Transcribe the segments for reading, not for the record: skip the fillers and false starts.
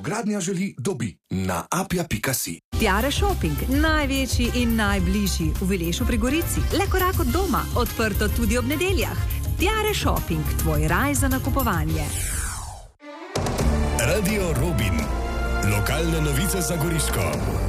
Novogradnja želi, dobi na apia.si. Tiare Shopping, največji in najbližji v Vilešu pri Gorici. Le korak od doma, odprto tudi ob nedeljah. Tiare Shopping, tvoj raj za nakupovanje. Radio Robin. Lokalne novice za Goriško.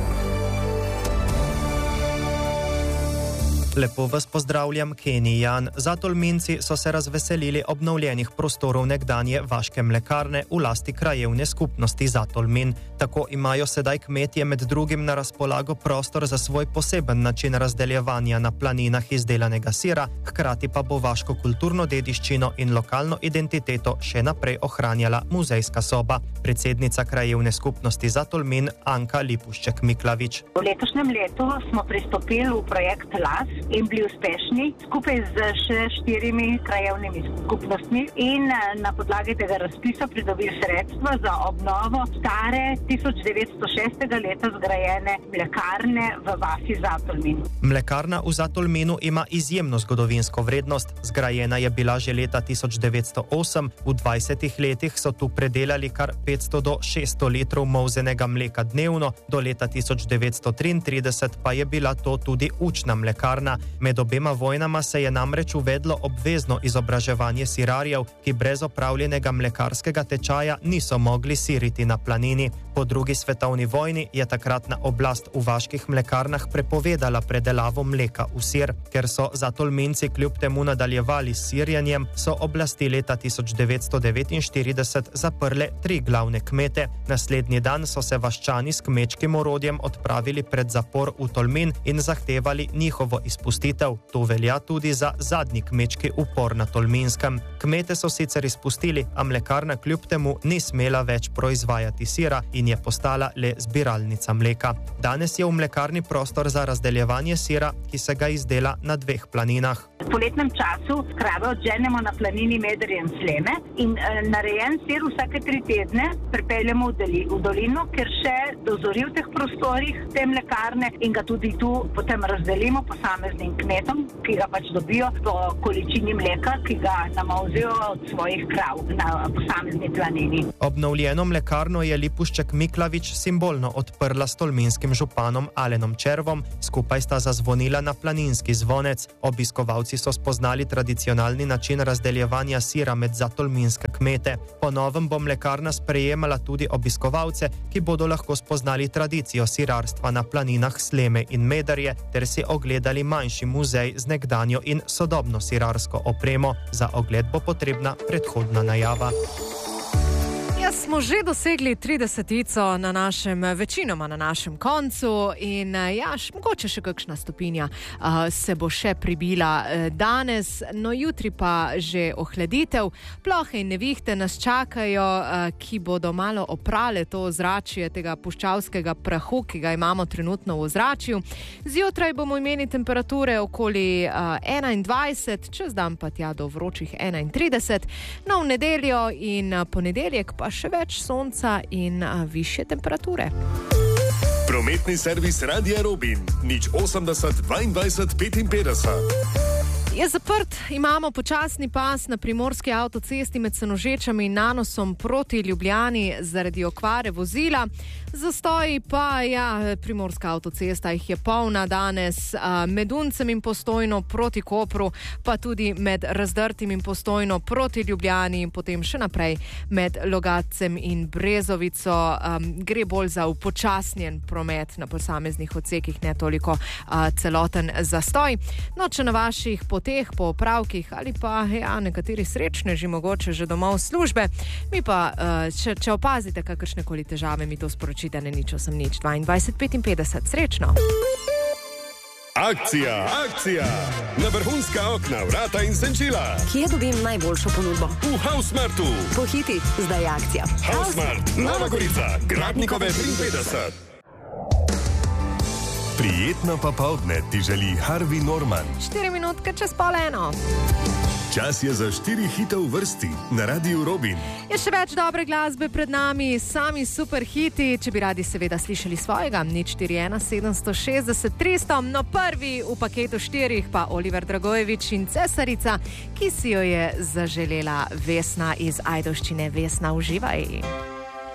Lepo vas pozdravljam, Kenny Jan. Zatolminci so se razveselili obnovljenih prostorov nekdanje vaške mlekarne v lasti krajevne skupnosti Zatolmin. Tako imajo sedaj kmetje med drugim na razpolago prostor za svoj poseben način razdeljevanja na planinah izdelanega sira, hkrati pa bo vaško kulturno dediščino in lokalno identiteto še naprej ohranjala muzejska soba. Predsednica krajevne skupnosti Zatolmin Anka Lipušček-Miklavič. V letošnjem letu smo pristopili v projekt LAS in bili uspešni skupaj z še 4 krajevnimi skupnostmi in na podlagi tega razpisa pridobili sredstva za obnovo stare 1906. leta zgrajene mlekarne v vasi Zatolmin. Mlekarna v Zatolminu ima izjemno zgodovinsko vrednost. Zgrajena je bila že leta 1908, v 20 letih so tu predelali kar 500 do 600 litrov molzenega mleka dnevno, do leta 1933 pa je bila to tudi učna mlekarna. Med obema vojnama se je namreč uvedlo obvezno izobraževanje sirarjev, ki brez opravljenega mlekarskega tečaja niso mogli siriti na planini. Po drugi svetovni vojni je takratna oblast v vaških mlekarnah prepovedala predelavo mleka v sir. Ker so Zatolminci kljub temu nadaljevali s sirjenjem, so oblasti leta 1949 zaprle 3 glavne kmete. Naslednji dan so se vaščani s kmečkim orodjem odpravili pred zapor v Tolmin in zahtevali njihovo izpustitev. To velja tudi za zadnji kmečki upor na Tolminskem. Kmete so sicer izpustili, a mlekarna kljub temu ni smela več proizvajati sira in je postala le zbiralnica mleka. Danes je v mlekarni prostor za razdeljevanje sira, ki se ga izdela na 2 planinah. V poletnem času krave odženemo na planini Medrje in Sleme in narejen sir vsake 3 tedne pripeljemo v dolino, ker še dozori v teh prostorih te mlekarne in ga tudi tu potem razdelimo posameznim kmetom, ki ga pač dobijo po količini mleka, ki ga namazijo od svojih krav na posamezni planini. Obnovljeno mlekarno je Lipušček-Miklavič simbolno odprla s tolminskim županom Alenom Červom, skupaj sta zazvonila na planinski zvonec. Obiskovalci so spoznali tradicionalni način razdeljevanja sira med zatolminske kmete. Po novem bo mlekarna sprejemala tudi obiskovalce, ki bodo lahko spoznali tradicijo sirarstva na planinah Sleme in Medarje ter si ogledali manjši muzej z nekdanjo in sodobno sirarsko opremo. Za ogled bo potrebna predhodna najava. Smo že dosegli 30-ico večinoma na našem koncu in mogoče še kakšna stopinja se bo še pribila danes, no jutri pa že ohladitev. Plohe in nevihte nas čakajo, ki bodo malo oprale to ozračje tega puščavskega prahu, ki ga imamo trenutno v ozračju. Zjutraj bomo imeli temperature okoli 21, čez dan pa tja do vročih 31, no v nedeljo in ponedeljek pa še več sonca in višje temperature. Prometni servis Radia Robin 080 22 55. Je zaprt, imamo počasni pas na primorski avtocesti med Senožečami in Nanosom proti Ljubljani zaradi okvare vozila. Zastoji pa, primorska avtocesta jih je polna danes, med Uncem in Postojno proti Kopru, pa tudi med Razdrtim in Postojno proti Ljubljani in potem še naprej med Logatcem in Brezovico. Gre bolj za upočasnjen promet na posameznih odsekih, ne toliko celoten zastoj. No, če na vaših poteh, po opravkih ali pa nekateri srečneži mogoče že domov službe, mi pa, če opazite kakršnekoli težave, mi to sporočite na 088 22 55. Srečno! Akcija! Na vrhunska okna, vrata in senčila. Kje dobim najboljšo ponudbo? V Hausmartu. Pohiti, zdaj je akcija. Hausmart, Nova Gorica, Gradnikove 53. Prijetno popoldne ti želi Harvey Norman. 4 minutke čez 12:30. Čas je za 4 hite v vrsti na Radiu Robin. Je še več dobre glasbe pred nami, sami super hiti, če bi radi seveda slišali svojega. 041 760 300, no prvi v paketu 4 pa Oliver Dragojevič in Cesarica, ki si jo je zaželela Vesna iz Ajdovščine. Vesna, uživaj.